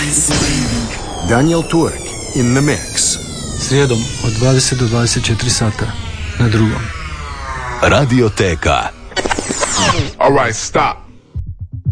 Daniel Turk in the mix. Srijedom od 20 do 24 sata na Drugom. Radioteka. All right, stop.